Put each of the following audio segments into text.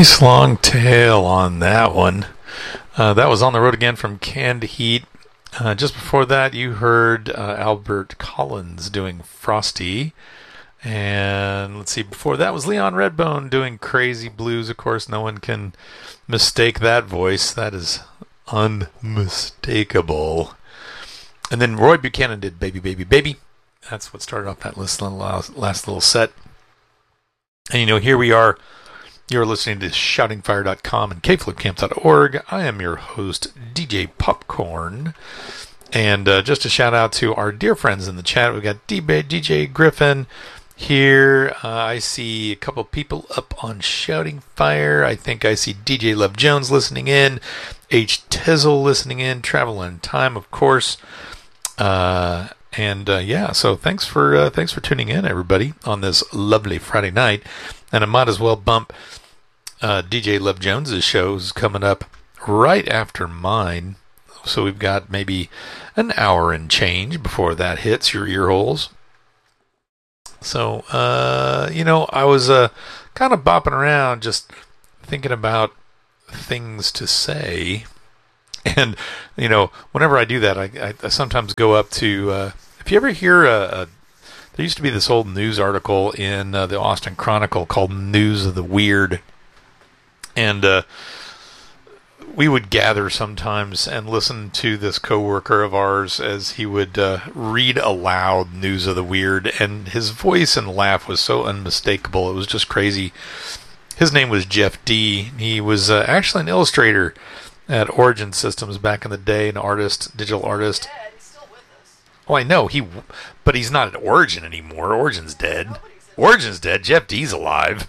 Nice long tail on that one. That was On the Road Again from Canned Heat. Just before that, you heard Albert Collins doing Frosty. And let's see, before that was Leon Redbone doing Crazy Blues. Of course, no one can mistake that voice. That is unmistakable. And then Roy Buchanan did Baby, Baby, Baby. That's what started off that last little set. And here we are. You're listening to shoutingfire.com and kflipcamp.org. I am your host, DJ Popcorn. And just a shout out to our dear friends in the chat. We've got DJ Griffin here. I see a couple people up on Shouting Fire. I think I see DJ Love Jones listening in. H. Tizzle listening in. Travel in Time, of course. So thanks for tuning in, everybody, on this lovely Friday night. And I might as well bump DJ Love Jones's shows coming up right after mine. So we've got maybe an hour and change before that hits your ear holes. So, I was kind of bopping around just thinking about things to say. And, whenever I do that, I sometimes go up to... if you ever hear there used to be this old news article in the Austin Chronicle called News of the Weird. And we would gather sometimes and listen to this coworker of ours as he would read aloud News of the Weird. And his voice and laugh was so unmistakable. It was just crazy. His name was Jeff D. He was actually an illustrator at Origin Systems back in the day, an artist, digital artist. Oh, I know, but he's not at Origin anymore. Origin's dead. Origin's dead. Jeff D's alive.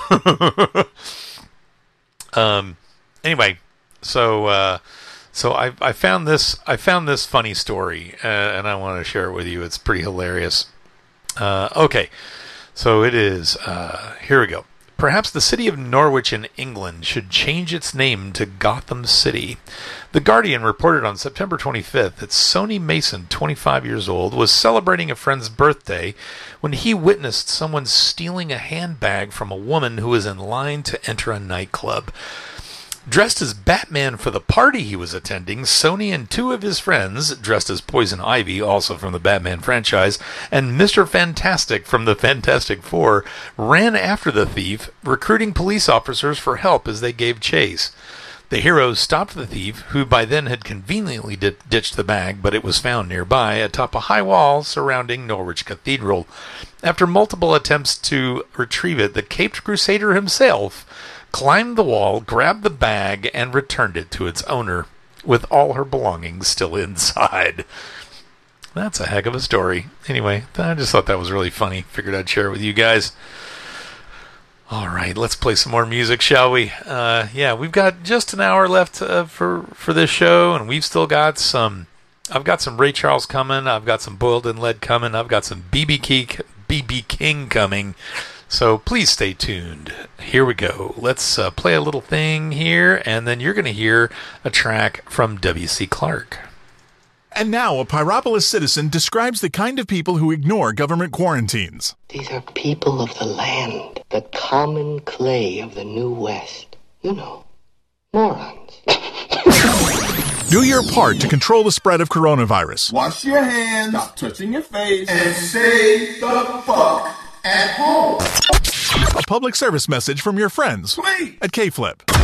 Anyway, so I found this funny story, and I want to share it with you. It's pretty hilarious. Okay, so it is. Here we go. Perhaps the city of Norwich in England should change its name to Gotham City. The Guardian reported on September 25th that Sony Mason, 25 years old, was celebrating a friend's birthday when he witnessed someone stealing a handbag from a woman who was in line to enter a nightclub. Dressed as Batman for the party he was attending, Sony and two of his friends, dressed as Poison Ivy, also from the Batman franchise, and Mr. Fantastic from the Fantastic Four, ran after the thief, recruiting police officers for help as they gave chase. The heroes stopped the thief, who by then had conveniently ditched the bag, but it was found nearby atop a high wall surrounding Norwich Cathedral. After multiple attempts to retrieve it, the Caped Crusader himself climbed the wall, grabbed the bag, and returned it to its owner, with all her belongings still inside. That's a heck of a story. Anyway, I just thought that was really funny. Figured I'd share it with you guys. All right, let's play some more music, shall we? We've got just an hour left for this show, and we've still got some... I've got some Ray Charles coming. I've got some Boiled in Lead coming. I've got some B.B. King coming. So please stay tuned. Here we go. Let's play a little thing here, and then you're going to hear a track from W.C. Clark. And now a Pyropolis citizen describes the kind of people who ignore government quarantines. These are people of the land, the common clay of the New West. Morons. Do your part to control the spread of coronavirus. Wash your hands, stop touching your face, and stay the fuck at home. A public service message from your friends Please. at K-Flip.